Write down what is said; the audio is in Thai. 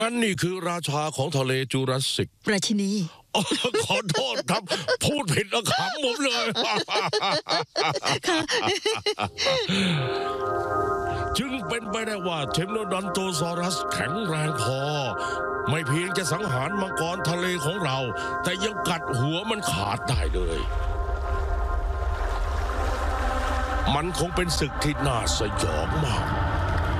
อันนี้คือราชาของทะเลจูราสสิกราชินีอ๋อขอโทษครับ พูดผิดแล้วขำผมเลย จึงเป็นไปได้ว่าเทมโนดอนโตซอรัสแข็งแรงพอไม่เพียงจะสังหารมังกรทะเลของเราแต่ยังกัดหัวมันขาดได้เลยมันคงเป็นศึกที่น่าสยองมาก